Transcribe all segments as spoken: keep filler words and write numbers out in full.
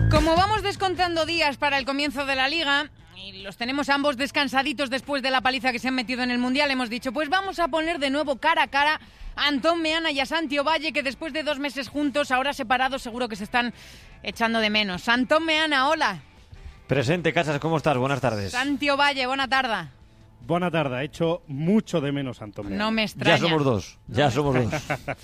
Como vamos descontando días para el comienzo de la Liga y los tenemos ambos descansaditos después de la paliza que se han metido en el Mundial, hemos dicho, pues vamos a poner de nuevo cara a cara a Antón Meana y a Santi Ovalle, que después de dos meses juntos, ahora separados, seguro que se están echando de menos. Antón Meana, hola. Presente, Casas, ¿cómo estás? Buenas tardes. Santi Ovalle, buena tarde. Buena tarde, he hecho mucho de menos a Antón Meana. No me extraña. Ya somos dos, ya no somos dos.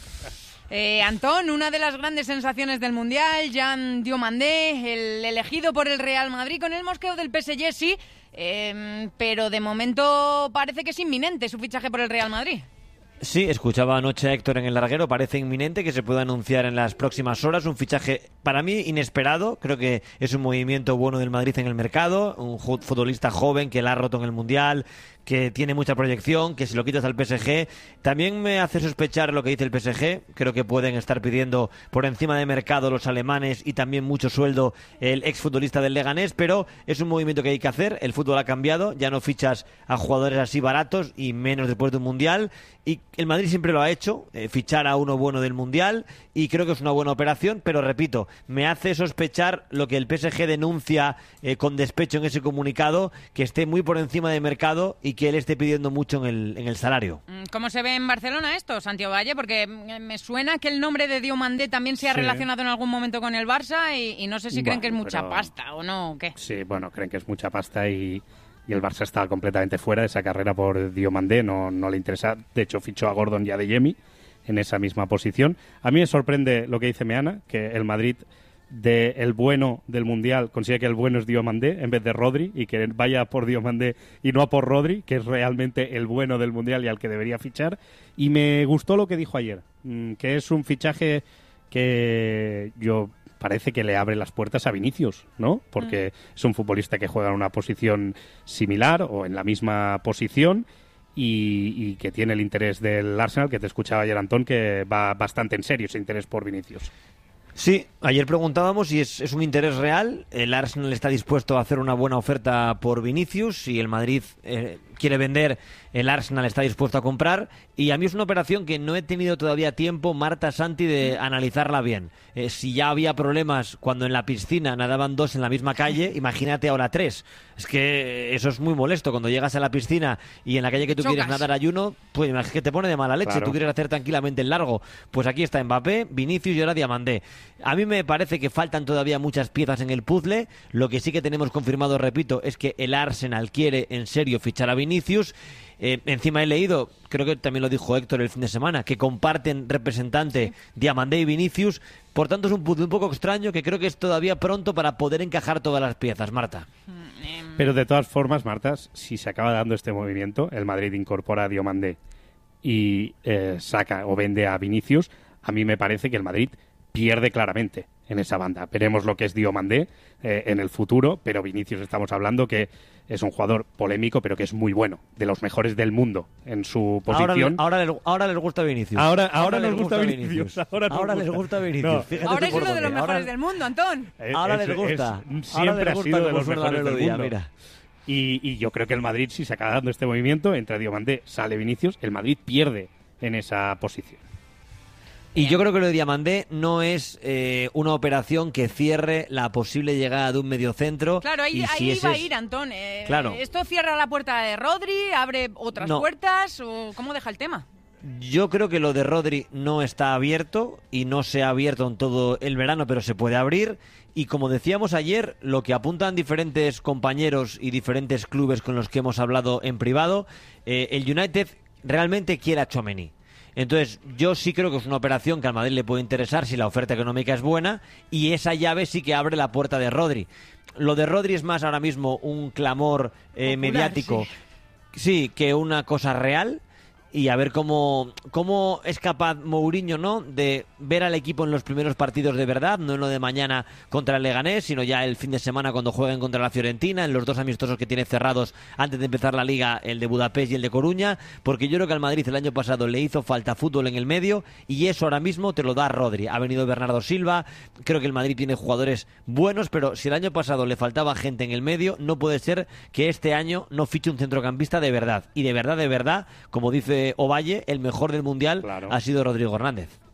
Eh, Antón, una de las grandes sensaciones del Mundial, Jean Diomandé, el elegido por el Real Madrid con el mosqueo del P S G, sí, eh, pero de momento parece que es inminente su fichaje por el Real Madrid. Sí, escuchaba anoche a Héctor en el larguero, parece inminente que se pueda anunciar en las próximas horas, un fichaje para mí inesperado, creo que es un movimiento bueno del Madrid en el mercado, un futbolista joven que la ha roto en el Mundial, que tiene mucha proyección, que si lo quitas al P S G, también me hace sospechar lo que dice el P S G, creo que pueden estar pidiendo por encima de mercado los alemanes y también mucho sueldo el exfutbolista del Leganés, pero es un movimiento que hay que hacer, el fútbol ha cambiado, ya no fichas a jugadores así baratos y menos después de un Mundial, y el Madrid siempre lo ha hecho, eh, fichar a uno bueno del Mundial, y creo que es una buena operación, pero repito, me hace sospechar lo que el P S G denuncia eh, con despecho en ese comunicado, que esté muy por encima de mercado y que él esté pidiendo mucho en el, en el salario. ¿Cómo se ve en Barcelona esto, Santi Ovalle? Porque me suena que el nombre de Diomandé también se ha sí. relacionado en algún momento con el Barça y, y no sé si bueno, creen que es mucha pero... pasta o no, ¿o qué? Sí, bueno, creen que es mucha pasta y, y el Barça está completamente fuera de esa carrera por Diomandé, no, no le interesa. De hecho, fichó a Gordon y a Adeyemi en esa misma posición. A mí me sorprende lo que dice Meana, que el Madrid de el bueno del Mundial consigue que el bueno es Diomandé en vez de Rodri y que vaya por Diomandé y no a por Rodri, que es realmente el bueno del Mundial y al que debería fichar. Y me gustó lo que dijo ayer, que es un fichaje que yo parece que le abre las puertas a Vinicius, ¿no? Porque mm. es un futbolista que juega en una posición similar o en la misma posición y, y que tiene el interés del Arsenal, que te escuchaba ayer, Antón, que va bastante en serio ese interés por Vinicius. Sí, ayer preguntábamos si es, es un interés real. El Arsenal está dispuesto a hacer una buena oferta por Vinicius y el Madrid eh, quiere vender, el Arsenal está dispuesto a comprar. Y a mí es una operación que no he tenido todavía tiempo, Marta, Santi, de analizarla bien. Eh, si ya había problemas cuando en la piscina nadaban dos en la misma calle, imagínate ahora tres. Es que eso es muy molesto. Cuando llegas a la piscina y en la calle que tú Chocas. quieres nadar hay uno, pues imagínate que te pone de mala leche. Claro. Tú quieres hacer tranquilamente el largo. Pues aquí está Mbappé, Vinicius y ahora Diomandé. A mí me parece que faltan todavía muchas piezas en el puzzle. Lo que sí que tenemos confirmado, repito, es que el Arsenal quiere en serio fichar a Vinicius. Eh, encima he leído, creo que también lo dijo Héctor el fin de semana, que comparten representante Diomandé y Vinicius. Por tanto, es un puzzle un poco extraño que creo que es todavía pronto para poder encajar todas las piezas, Marta. Pero de todas formas, Marta, si se acaba dando este movimiento, el Madrid incorpora a Diomandé y eh, saca o vende a Vinicius, a mí me parece que el Madrid pierde claramente en esa banda. Veremos lo que es Diomandé eh, en el futuro, pero Vinicius estamos hablando que es un jugador polémico, pero que es muy bueno, de los mejores del mundo en su posición. Ahora, ahora, ahora les gusta Vinicius. Ahora, ahora, ahora les gusta Vinicius. Vinicius. Ahora, ahora gusta. les gusta Vinicius. No. Fíjate ahora es uno de los mejores ahora, del mundo, Antón. Ahora es, les gusta. Es, siempre ahora les ha gusta sido de los mejores del mundo. Mira. Y, y yo creo que el Madrid, si se acaba dando este movimiento, entre Diomandé, sale Vinicius, el Madrid pierde en esa posición. Y yo creo que lo de Diomandé no es eh, una operación que cierre la posible llegada de un mediocentro. Claro, ahí, y si ahí iba es... a ir, Antón. Eh, claro. ¿Esto cierra la puerta de Rodri? ¿Abre otras no. puertas? ¿O cómo deja el tema? Yo creo que lo de Rodri no está abierto y no se ha abierto en todo el verano, pero se puede abrir. Y como decíamos ayer, lo que apuntan diferentes compañeros y diferentes clubes con los que hemos hablado en privado, eh, el United realmente quiere a Tchouaméni. Entonces, yo sí creo que es una operación que al Madrid le puede interesar si la oferta económica es buena y esa llave sí que abre la puerta de Rodri. Lo de Rodri es más ahora mismo un clamor eh, Popular, mediático, sí. sí, que una cosa real. Y a ver cómo, cómo es capaz Mourinho, ¿no?, de ver al equipo en los primeros partidos de verdad, no en lo de mañana contra el Leganés, sino ya el fin de semana cuando jueguen contra la Fiorentina, en los dos amistosos que tiene cerrados antes de empezar la Liga, el de Budapest y el de Coruña, porque yo creo que al Madrid el año pasado le hizo falta fútbol en el medio y eso ahora mismo te lo da Rodri. Ha venido Bernardo Silva, creo que el Madrid tiene jugadores buenos, pero si el año pasado le faltaba gente en el medio, no puede ser que este año no fiche un centrocampista de verdad. Y de verdad, de verdad, como dice Ovalle, el mejor del Mundial claro. ha sido Rodrigo Hernández.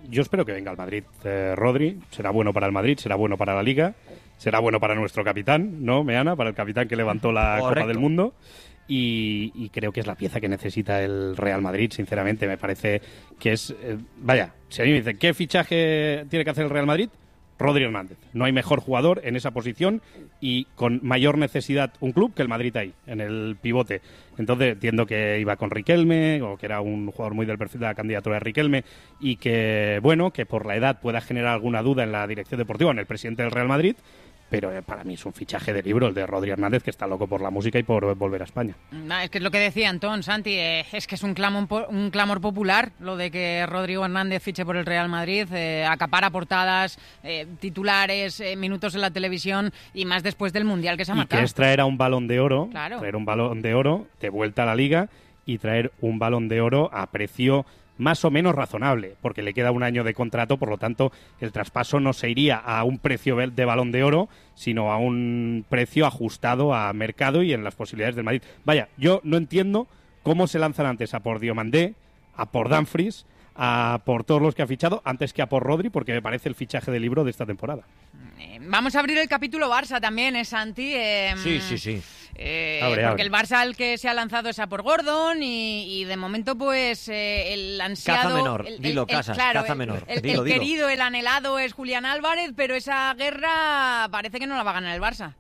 yo espero que venga al Madrid eh, Rodri, será bueno para el Madrid, será bueno para la Liga, será bueno para nuestro capitán, ¿no, Meana? Para el capitán que levantó la Correcto. Copa del Mundo. Y, y creo que es la pieza que necesita el Real Madrid, sinceramente. Me parece que es... Eh, vaya, si a mí me dicen, ¿qué fichaje tiene que hacer el Real Madrid? Rodri Hernández. No hay mejor jugador en esa posición y con mayor necesidad un club que el Madrid ahí, en el pivote. Entonces entiendo que iba con Riquelme, o que era un jugador muy del perfil de la candidatura de Riquelme, y que, bueno, que por la edad pueda generar alguna duda en la dirección deportiva, en el presidente del Real Madrid, pero eh, para mí es un fichaje de libro el de Rodri Hernández, que está loco por la música y por volver a España. Es que es lo que decía Antón, Santi, eh, es que es un clamor, un clamor popular lo de que Rodrigo Hernández fiche por el Real Madrid, eh, acapara portadas, eh, titulares, eh, minutos en la televisión, y más después del Mundial que se ha Y marcado. que es traer a un Balón de Oro, Claro. traer un Balón de Oro de vuelta a la Liga y traer un Balón de Oro a precio más o menos razonable, porque le queda un año de contrato, por lo tanto el traspaso no se iría a un precio de Balón de Oro, sino a un precio ajustado a mercado y en las posibilidades del Madrid. Vaya, yo no entiendo cómo se lanzan antes a por Diomandé, a por Dumfries, a por todos los que ha fichado, antes que a por Rodri, porque me parece el fichaje de libro de esta temporada. Eh, vamos a abrir el capítulo Barça también, ¿eh, Santi? Eh, Sí, sí, sí. Eh, Abre, porque abre. el Barça el que se ha lanzado es a por Gordon y, y de momento pues eh, el ansiado... Caza menor, el, el- dilo, el- Casas, claro, caza el- menor, El, el dilo, dilo. querido, el anhelado es Julián Álvarez, pero esa guerra parece que no la va a ganar el Barça.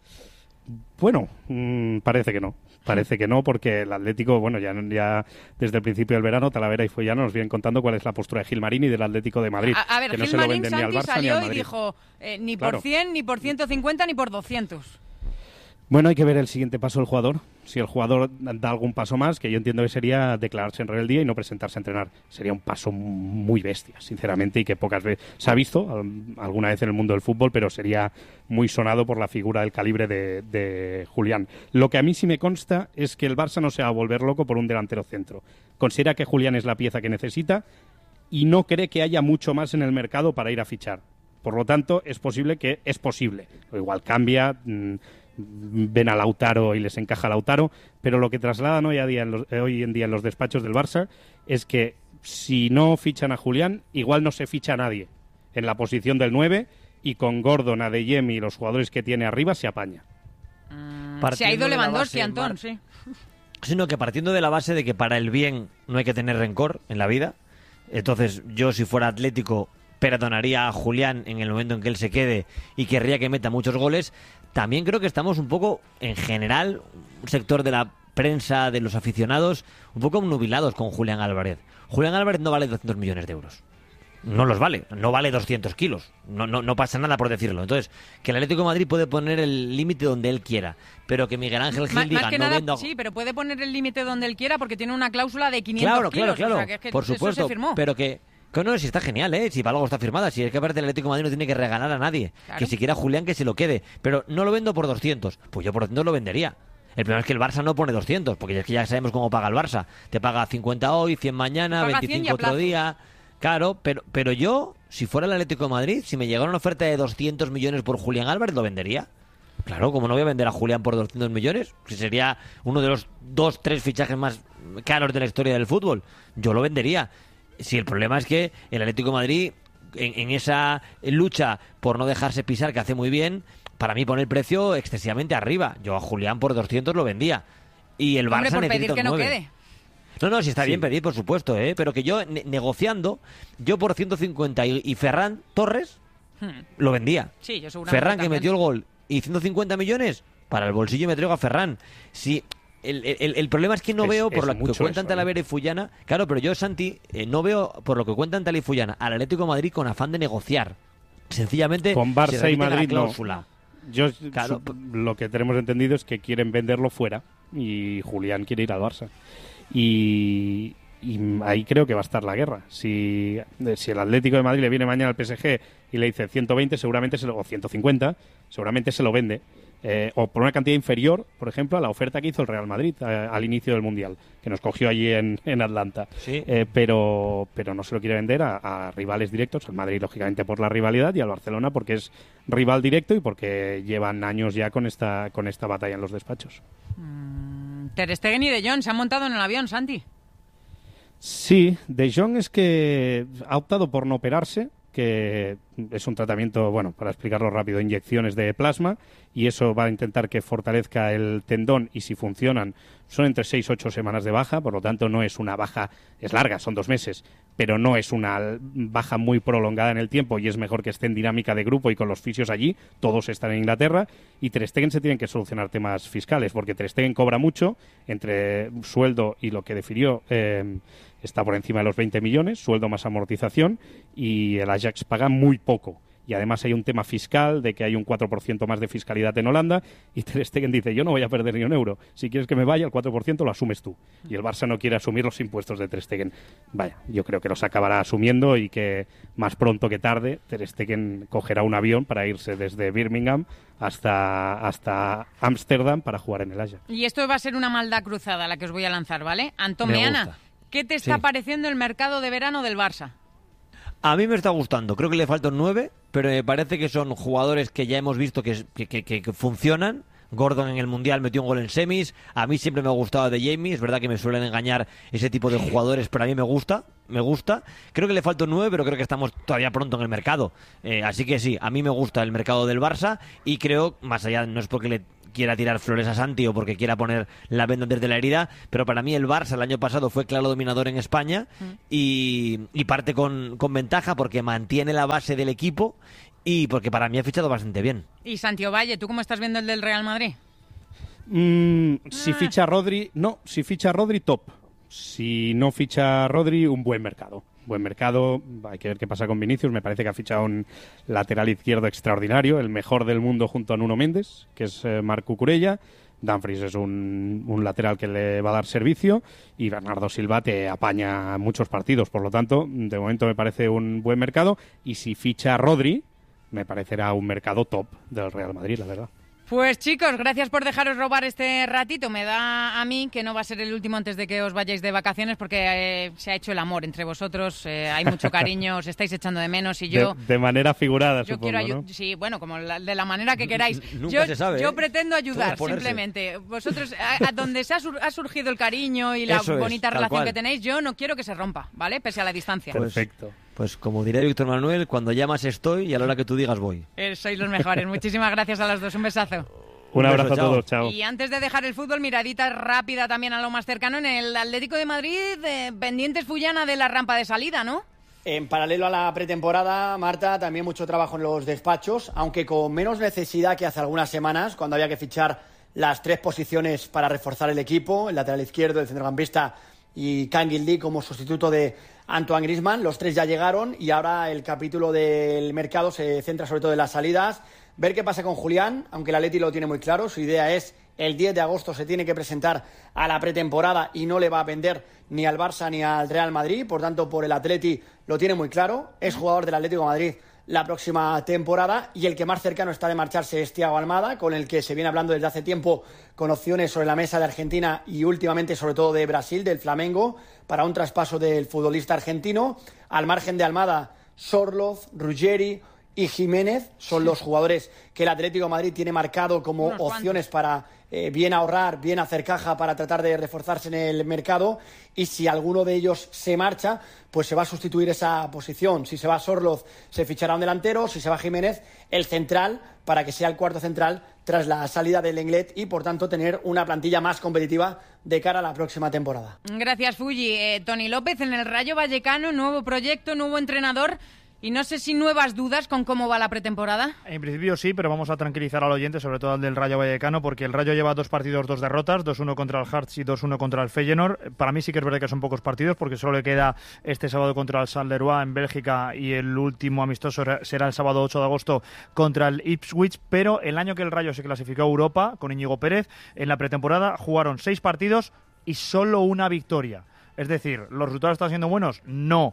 Bueno, mmm, parece que no. Parece que no, porque el Atlético, bueno, ya, ya desde el principio del verano, Talavera y Follano nos vienen contando cuál es la postura de Gilmarín y del Atlético de Madrid. A, a ver, que no se lo Gilmarín venden ni al Santi Barça ni al salió y Madrid. dijo eh, ni Claro. por cien, ni por ciento cincuenta, ni por doscientos. Bueno, hay que ver el siguiente paso del jugador. Si el jugador da algún paso más, que yo entiendo que sería declararse en rebeldía y no presentarse a entrenar. Sería un paso muy bestia, sinceramente, y que pocas veces se ha visto al- alguna vez en el mundo del fútbol, pero sería muy sonado por la figura del calibre de, de Julián. Lo que a mí sí me consta es que el Barça no se va a volver loco por un delantero centro. Considera que Julián es la pieza que necesita y no cree que haya mucho más en el mercado para ir a fichar. Por lo tanto, es posible que es posible. O igual cambia, mmm, ven a Lautaro y les encaja Lautaro, pero lo que trasladan hoy, a día en los, eh, hoy en día en los despachos del Barça es que si no fichan a Julián, igual no se ficha a nadie en la posición del nueve y con Gordon, Adeyemi y los jugadores que tiene arriba se apaña. Mm, se Partiendo ha ido de la Lewandowski, base, Antón, Mar- sí. Sino que partiendo de la base de que para el bien no hay que tener rencor en la vida, entonces yo si fuera Atlético perdonaría a Julián en el momento en que él se quede y querría que meta muchos goles. También creo que estamos un poco, en general, un sector de la prensa, de los aficionados, un poco obnubilados con Julián Álvarez. Julián Álvarez no vale doscientos millones de euros. No los vale, no vale doscientos kilos. No, no, no pasa nada por decirlo. Entonces, que el Atlético de Madrid puede poner el límite donde él quiera, pero que Miguel Ángel Gil Más, diga más que no nada, vendo a- sí, pero puede poner el límite donde él quiera porque tiene una cláusula de quinientos Claro, kilos. claro, claro. O sea, que es que por eso supuesto. se firmó. Pero que, que no, si está genial, ¿eh? Si para algo está firmada. Si es que aparte el Atlético de Madrid no tiene que regalar a nadie. Claro. Que si quiera Julián que se lo quede. Pero no lo vendo por doscientos. Pues yo por doscientos lo vendería. El problema es que el Barça no pone doscientos, porque es que ya sabemos cómo paga el Barça. Te paga cincuenta hoy, cien mañana, Paga cien y veinticinco a otro plazos. día. Claro, pero, pero yo, si fuera el Atlético de Madrid, si me llegara una oferta de doscientos millones por Julián Álvarez, lo vendería. Claro, como no voy a vender a Julián por doscientos millones, que sería uno de los dos, tres fichajes más caros de la historia del fútbol, yo lo vendería. Si el problema es que el Atlético de Madrid, en, en esa lucha por no dejarse pisar, que hace muy bien, para mí pone el precio excesivamente arriba. Yo a Julián por doscientos lo vendía. Y el Hombre, Barça por pedir necesita un que no nueve. quede. No, no, si está Sí. bien pedir, por supuesto, ¿eh? Pero que yo, ne- negociando, yo por ciento cincuenta y, y Ferran Torres Hmm. lo vendía. Sí, yo seguramente Ferran, que también. metió el gol, y ciento cincuenta millones, para el bolsillo me traigo a Ferran. Si, el, el- el problema es que no Es- veo, por es lo que mucho cuentan eso, ¿eh? Talavera y Fullana, claro, pero yo, Santi, eh, no veo, por lo que cuentan Talavera y Fullana, al Atlético de Madrid con afán de negociar. Sencillamente, Con se Barça y remiten a la Madrid no. cláusula. Yo Claro. su- lo que tenemos entendido es que quieren venderlo fuera y Julián quiere ir al Barça. Y, y ahí creo que va a estar la guerra. Si, si el Atlético de Madrid le viene mañana al P S G y le dice ciento veinte, seguramente se lo, o ciento cincuenta, seguramente se lo vende. Eh, o por una cantidad inferior, por ejemplo, a la oferta que hizo el Real Madrid eh, al inicio del Mundial, que nos cogió allí en, en Atlanta. Sí. Eh, pero, pero no se lo quiere vender a, a rivales directos, al Madrid lógicamente por la rivalidad y al Barcelona porque es rival directo y porque llevan años ya con esta, con esta batalla en los despachos. Ter Stegen y De Jong se han montado en el avión, Santi. Sí, De Jong es que ha optado por no operarse, que es un tratamiento, bueno, para explicarlo rápido, inyecciones de plasma, y eso va a intentar que fortalezca el tendón, y si funcionan son entre seis y ocho semanas de baja, por lo tanto no es una baja, es larga, son dos meses, pero no es una baja muy prolongada en el tiempo, y es mejor que esté en dinámica de grupo y con los fisios allí, todos están en Inglaterra, y Ter Stegen se tienen que solucionar temas fiscales, porque Ter Stegen cobra mucho, entre sueldo y lo que definió, eh, está por encima de los veinte millones, sueldo más amortización, y el Ajax paga muy poco. Y además hay un tema fiscal de que hay un cuatro por ciento más de fiscalidad en Holanda, y Ter Stegen dice, yo no voy a perder ni un euro, si quieres que me vaya el cuatro por ciento lo asumes tú. Y el Barça no quiere asumir los impuestos de Ter Stegen. Vaya, yo creo que los acabará asumiendo, y que más pronto que tarde Ter Stegen cogerá un avión para irse desde Birmingham hasta hasta Ámsterdam para jugar en el Ajax. Y esto va a ser una maldad cruzada la que os voy a lanzar, ¿vale? Antón Meana, ¿qué te está sí. pareciendo el mercado de verano del Barça? A mí me está gustando, creo que le faltan nueve, pero me parece que son jugadores que ya hemos visto que, que, que, que funcionan. Gordon en el Mundial metió un gol en semis, a mí siempre me ha gustado de Jamie, es verdad que me suelen engañar ese tipo de jugadores, pero a mí me gusta, me gusta. Creo que le faltan nueve, pero creo que estamos todavía pronto en el mercado, eh, así que sí, a mí me gusta el mercado del Barça, y creo, más allá, no es porque le quiera tirar flores a Santi o porque quiera poner la venda desde la herida, pero para mí el Barça el año pasado fue claro dominador en España, mm. y, y parte con, con ventaja porque mantiene la base del equipo y porque para mí ha fichado bastante bien. Y Santiago Valle, ¿tú cómo estás viendo el del Real Madrid? Mm, si ah. ficha Rodri, no, si ficha Rodri, top. Si no ficha Rodri, un buen mercado. Buen mercado, hay que ver qué pasa con Vinicius, me parece que ha fichado un lateral izquierdo extraordinario, el mejor del mundo junto a Nuno Méndez, que es eh, Marc Cucurella. Dumfries es un, un lateral que le va a dar servicio, y Bernardo Silva te apaña muchos partidos, por lo tanto, de momento me parece un buen mercado, y si ficha Rodri, me parecerá un mercado top del Real Madrid, la verdad. Pues chicos, gracias por dejaros robar este ratito. Me da a mí que no va a ser el último antes de que os vayáis de vacaciones, porque eh, se ha hecho el amor entre vosotros, eh, hay mucho cariño, os estáis echando de menos, y yo... De, de manera figurada, yo supongo, quiero ¿no? Sí, bueno, como la, de la manera que queráis. Nunca yo se sabe, yo ¿eh? pretendo ayudar, simplemente. Vosotros, a, a donde se ha, sur, ha surgido el cariño y la Eso bonita es, relación cual. que tenéis, yo no quiero que se rompa, ¿vale? Pese a la distancia. Perfecto. Pues como diría Víctor Manuel, cuando llamas estoy y a la hora que tú digas voy. Eh, sois los mejores. Muchísimas gracias a los dos. Un besazo. Un abrazo a todos, chao. Y antes de dejar el fútbol, miradita rápida también a lo más cercano en el Atlético de Madrid, eh, pendientes Fullana de la rampa de salida, ¿no? En paralelo a la pretemporada, Marta, también mucho trabajo en los despachos, aunque con menos necesidad que hace algunas semanas, cuando había que fichar las tres posiciones para reforzar el equipo, el lateral izquierdo, el centrocampista y Canguilí como sustituto de Antoine Griezmann. Los tres ya llegaron, y ahora el capítulo del mercado se centra sobre todo en las salidas. Ver qué pasa con Julián, aunque el Atleti lo tiene muy claro. Su idea es el diez de agosto se tiene que presentar a la pretemporada, y no le va a vender ni al Barça ni al Real Madrid. Por tanto, por el Atleti lo tiene muy claro. Es jugador del Atlético de Madrid la próxima temporada, y el que más cercano está de marcharse es Thiago Almada, con el que se viene hablando desde hace tiempo, con opciones sobre la mesa de Argentina y últimamente sobre todo de Brasil, del Flamengo, para un traspaso del futbolista argentino. Al margen de Almada, Sorloth, Ruggeri y Jiménez son los jugadores que el Atlético de Madrid tiene marcado como Unos opciones para eh, bien ahorrar, bien hacer caja, para tratar de reforzarse en el mercado. Y si alguno de ellos se marcha, pues se va a sustituir esa posición. Si se va Sorloth, se fichará un delantero. Si se va Jiménez, el central, para que sea el cuarto central tras la salida del Lenglet, y por tanto tener una plantilla más competitiva de cara a la próxima temporada. Gracias, Fulli. Eh, Toni López en el Rayo Vallecano, nuevo proyecto, nuevo entrenador. Y no sé si nuevas dudas con cómo va la pretemporada. En principio sí, pero vamos a tranquilizar al oyente, sobre todo al del Rayo Vallecano, porque el Rayo lleva dos partidos, dos derrotas, dos uno contra el Hearts y dos uno contra el Feyenoord. Para mí sí que es verdad que son pocos partidos, porque solo le queda este sábado contra el Charleroi en Bélgica, y el último amistoso será el sábado ocho de agosto contra el Ipswich. Pero el año que el Rayo se clasificó a Europa con Íñigo Pérez, en la pretemporada jugaron seis partidos y solo una victoria. Es decir, ¿los resultados están siendo buenos? No.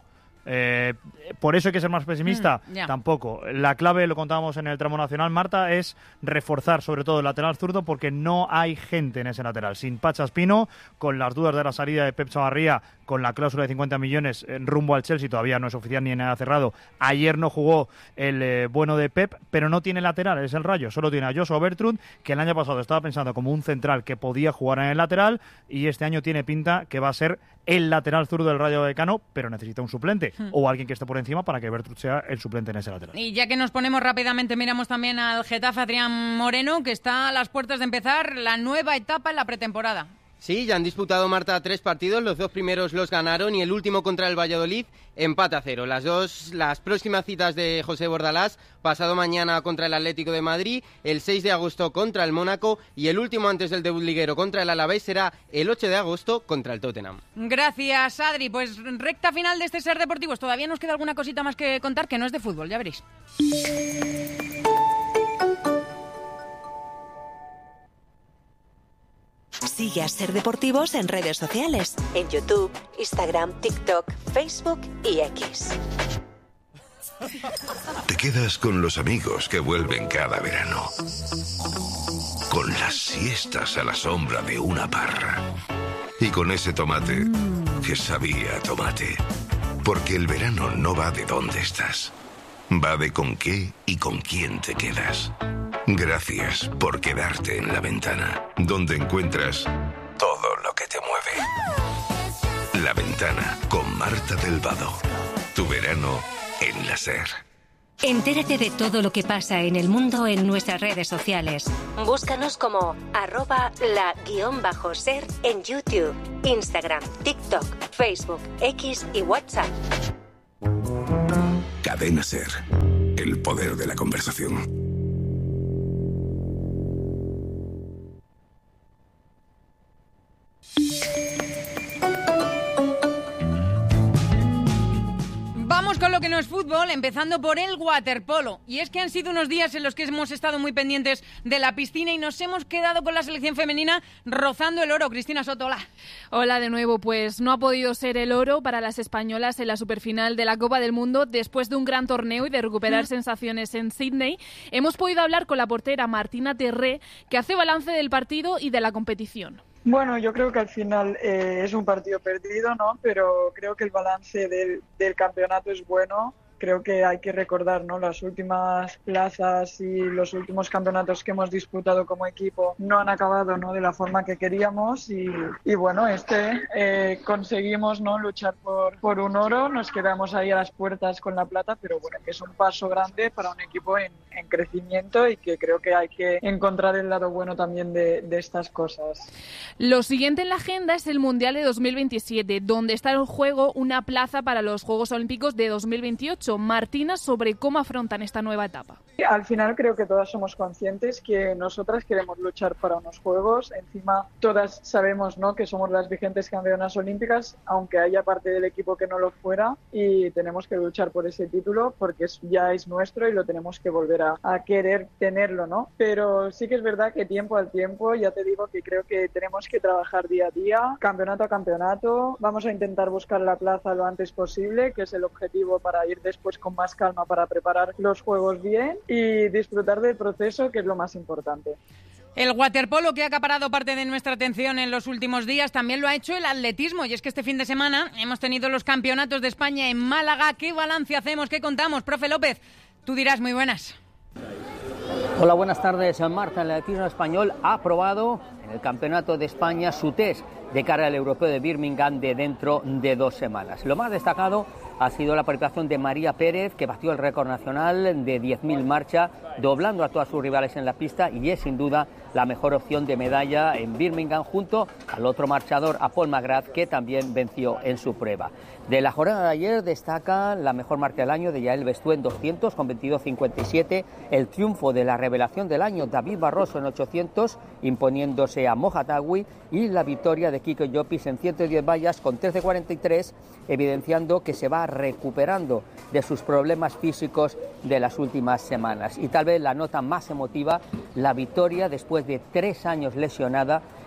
Eh, ¿Por eso hay que ser más pesimista? Mm, yeah. Tampoco. La clave, lo contábamos en el tramo nacional, Marta, es reforzar sobre todo el lateral zurdo porque no hay gente en ese lateral. Sin Pacha Espino, con las dudas de la salida de Pep Chavarría, con la cláusula de cincuenta millones en rumbo al Chelsea, todavía no es oficial ni nada cerrado. Ayer no jugó el eh, bueno de Pep, pero no tiene lateral, es el Rayo. Solo tiene a Joshua Bertrand, que el año pasado estaba pensando como un central que podía jugar en el lateral, y este año tiene pinta que va a ser el lateral zurdo del Rayo Vallecano, pero necesita un suplente hmm. o alguien que esté por encima para que Bertrand sea el suplente en ese lateral. Y ya que nos ponemos rápidamente, miramos también al Getafe Adrián Moreno, que está a las puertas de empezar la nueva etapa en la pretemporada. Sí, ya han disputado, Marta, tres partidos, los dos primeros los ganaron y el último contra el Valladolid, empate a cero. Las dos, las próximas citas de José Bordalás, pasado mañana contra el Atlético de Madrid, el seis de agosto contra el Mónaco y el último antes del debut liguero contra el Alavés será el ocho de agosto contra el Tottenham. Gracias, Adri. Pues recta final de este Ser Deportivos. Todavía nos queda alguna cosita más que contar que no es de fútbol, ya veréis. Sigue a Ser Deportivos en redes sociales, en YouTube, Instagram, TikTok, Facebook y X. Te quedas con los amigos que vuelven cada verano, con las siestas a la sombra de una parra y con ese tomate que sabía a tomate. Porque el verano no va de dónde estás, va de con qué y con quién te quedas. Gracias por quedarte en La Ventana, donde encuentras todo lo que te mueve. La Ventana, con Marta del Vado. Tu verano en la SER. Entérate de todo lo que pasa en el mundo en nuestras redes sociales. Búscanos como arroba la guión bajo ser en YouTube, Instagram, TikTok, Facebook, X y WhatsApp. Cadena SER. El poder de la conversación. Vamos con lo que no es fútbol, empezando por el waterpolo. Y es que han sido unos días en los que hemos estado muy pendientes de la piscina y nos hemos quedado con la selección femenina rozando el oro. Cristina Soto, hola. Hola de nuevo, pues no ha podido ser el oro para las españolas en la superfinal de la Copa del Mundo después de un gran torneo y de recuperar mm. sensaciones en Sydney. Hemos podido hablar con la portera Martina Terré, que hace balance del partido y de la competición. Bueno, yo creo que al final eh, es un partido perdido, ¿no? Pero creo que el balance del, del campeonato es bueno. Creo que hay que recordar, ¿no? Las últimas plazas y los últimos campeonatos que hemos disputado como equipo no han acabado, ¿no? De la forma que queríamos y, y bueno, este eh, conseguimos, ¿no? Luchar por, por un oro, nos quedamos ahí a las puertas con la plata, pero bueno, que es un paso grande para un equipo en, en crecimiento y que creo que hay que encontrar el lado bueno también de, de estas cosas. Lo siguiente en la agenda es el Mundial de dos mil veintisiete, donde está en juego una plaza para los Juegos Olímpicos de dos mil veintiocho. Martina, sobre cómo afrontan esta nueva etapa. Al final creo que todas somos conscientes que nosotras queremos luchar para unos Juegos. Encima todas sabemos, ¿no? Que somos las vigentes campeonas olímpicas, aunque haya parte del equipo que no lo fuera, y tenemos que luchar por ese título porque es, ya es nuestro y lo tenemos que volver a, a querer tenerlo, ¿no? Pero sí que es verdad que tiempo al tiempo, ya te digo que creo que tenemos que trabajar día a día, campeonato a campeonato. Vamos a intentar buscar la plaza lo antes posible, que es el objetivo para ir después pues con más calma para preparar los juegos bien y disfrutar del proceso, que es lo más importante. El waterpolo, que ha acaparado parte de nuestra atención en los últimos días, también lo ha hecho el atletismo. Y es que este fin de semana hemos tenido los campeonatos de España en Málaga. ¿Qué balance hacemos? ¿Qué contamos? Profe López, tú dirás. Muy buenas. Hola, buenas tardes. Marta, el atletismo español ha aprobado en el Campeonato de España su test de cara al Europeo de Birmingham de dentro de dos semanas. Lo más destacado ha sido la participación de María Pérez, que batió el récord nacional de diez mil marcha, doblando a todas sus rivales en la pista, y es sin duda la mejor opción de medalla en Birmingham, junto al otro marchador, a Paul McGrath, que también venció en su prueba. De la jornada de ayer destaca la mejor marca del año de Yael Bestué en doscientos con veintidós cincuenta y siete, el triunfo de la revelación del año David Barroso en ochocientos imponiéndose a Mojatawi, y la victoria de Kiko Llopis en ciento diez vallas con trece cuarenta y tres, evidenciando que se va recuperando de sus problemas físicos de las últimas semanas. Y tal vez la nota más emotiva, la victoria después de tres años lesionada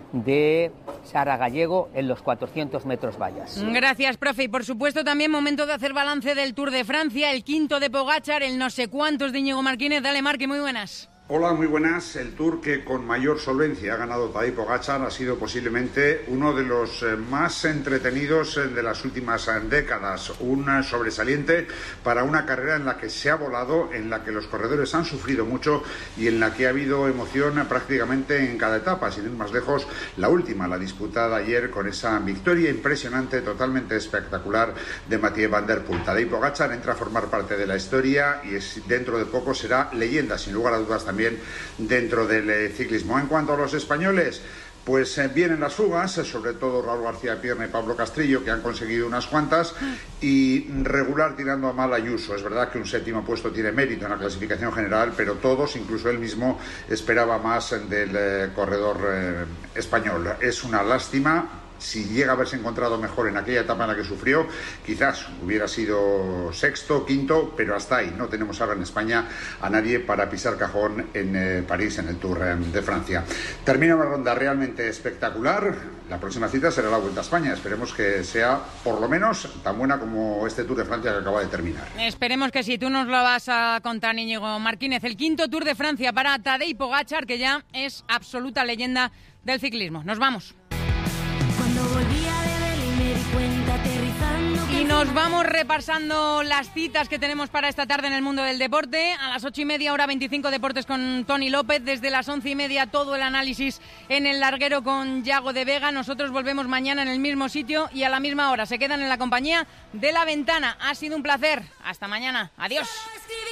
de Sara Gallego en los cuatrocientos metros vallas. Gracias, profe. Y por supuesto también momento de hacer balance del Tour de Francia, el quinto de Pogačar, el no sé cuántos de Íñigo Martínez. Dale, Marque, muy buenas. Hola, muy buenas. El Tour que con mayor solvencia ha ganado Tadej Pogačar ha sido posiblemente uno de los más entretenidos de las últimas décadas. Un sobresaliente para una carrera en la que se ha volado, en la que los corredores han sufrido mucho y en la que ha habido emoción prácticamente en cada etapa. Sin ir más lejos, la última, la disputada ayer con esa victoria impresionante, totalmente espectacular de Mathieu van der Poel. Tadej Pogačar entra a formar parte de la historia y es, dentro de poco será leyenda, sin lugar a dudas, también dentro del eh, ciclismo. En cuanto a los españoles, pues eh, vienen las fugas, eh, sobre todo Raúl García Pierna y Pablo Castrillo, que han conseguido unas cuantas, y regular tirando a mal Ayuso. Es verdad que un séptimo puesto tiene mérito en la clasificación general, pero todos, incluso él mismo, esperaba más del eh, corredor eh, español. Es una lástima. Si llega a haberse encontrado mejor en aquella etapa en la que sufrió, quizás hubiera sido sexto, quinto, pero hasta ahí. No tenemos ahora en España a nadie para pisar cajón en eh, París, en el Tour eh, de Francia. Termina una ronda realmente espectacular. La próxima cita será la Vuelta a España. Esperemos que sea, por lo menos, tan buena como este Tour de Francia que acaba de terminar. Esperemos que sí. Tú nos lo vas a contar, Íñigo Martínez. El quinto Tour de Francia para Tadej Pogačar, que ya es absoluta leyenda del ciclismo. Nos vamos. Y nos vamos repasando las citas que tenemos para esta tarde en el mundo del deporte. A las ocho y media, hora veinticinco, Deportes con Tony López. Desde las once y media, todo el análisis en el larguero con Yago de Vega. Nosotros volvemos mañana en el mismo sitio y a la misma hora. Se quedan en la compañía de La Ventana. Ha sido un placer. Hasta mañana. Adiós.